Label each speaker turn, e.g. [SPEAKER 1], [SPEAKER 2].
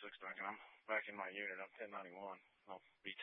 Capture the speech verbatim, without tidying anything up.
[SPEAKER 1] six back, and I'm back in my unit. I'm ten ninety-one. I'll be